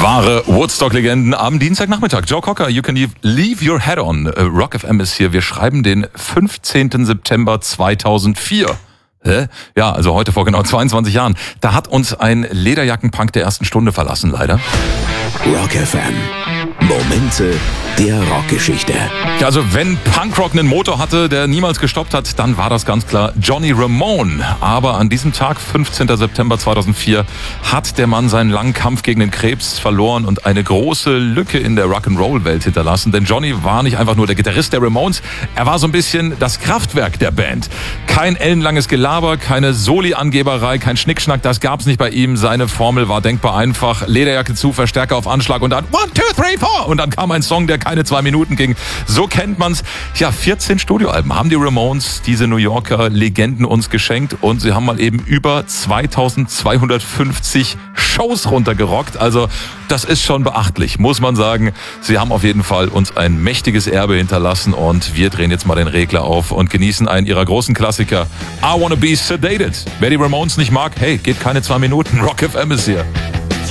Wahre Woodstock-Legenden am Dienstagnachmittag. Joe Cocker, you can leave your head on. Rock FM ist hier. Wir schreiben den 15. September 2004. Ja, also heute vor genau 22 Jahren. Da hat uns ein Lederjackenpunk der ersten Stunde verlassen, leider. Rock FM. Momente der Rockgeschichte. Ja, also wenn Punkrock einen Motor hatte, der niemals gestoppt hat, dann war das ganz klar Johnny Ramone. Aber an diesem Tag, 15. September 2004, hat der Mann seinen langen Kampf gegen den Krebs verloren und eine große Lücke in der Rock'n'Roll-Welt hinterlassen. Denn Johnny war nicht einfach nur der Gitarrist der Ramones, er war so ein bisschen das Kraftwerk der Band. Kein ellenlanges Gelaber, keine Soli-Angeberei, kein Schnickschnack, das gab's nicht bei ihm. Seine Formel war denkbar einfach. Lederjacke zu, Verstärker auf Anschlag und dann 1, 2, 3, 4 und dann kam ein Song, der keine 2 Minuten ging. So kennt man's. Ja, 14 Studioalben haben die Ramones, diese New Yorker Legenden, uns geschenkt und sie haben mal eben über 2250 Shows runtergerockt. Also das ist schon beachtlich, muss man sagen. Sie haben auf jeden Fall uns ein mächtiges Erbe hinterlassen und wir drehen jetzt mal den Regler auf und genießen einen ihrer großen Klassiker. I Wanna Be Sedated. Wer die Ramones nicht mag, hey, geht keine 2 Minuten. Rock FM ist hier.